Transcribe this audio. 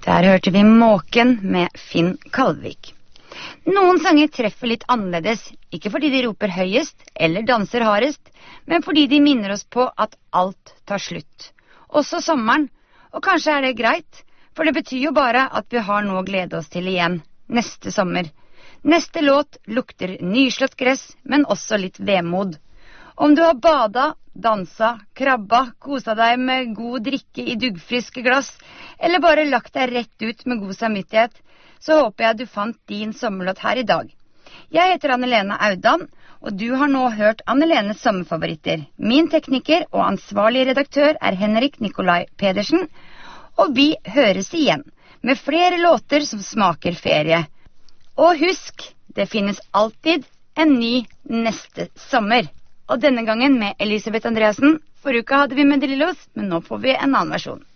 Der hørte vi Måken med Finn Kalvik. Noen sanger treffer litt annerledes, ikke fordi de roper høyest eller danser hardest, men fordi de minner oss på at alt tar slutt. Også sommeren, og kanskje er det greit, for det betyr jo bare at vi har noe å glede oss til igjen, neste sommer. Neste låt lukter nyslått gress, men også litt vemod. Om du har badet, dansa, krabba, kosa deg med god drikke i duggfriske glass, eller bare lagt deg rett ut med god samvittighet, så håper jeg du fant din sommerlåt her i dag. Jeg heter Anne-Lene Audan, og du har nå hørt Anne-Lenes sommerfavoritter. Min tekniker og ansvarlig redaktør er Henrik Nikolai Pedersen, og vi høres igjen med flere låter som smaker ferie. Og husk, det finnes alltid en ny neste sommer. Og denne gangen med Elisabeth Andreassen. Forrige uke hadde vi med De Lillos, men nå får vi en annen versjon.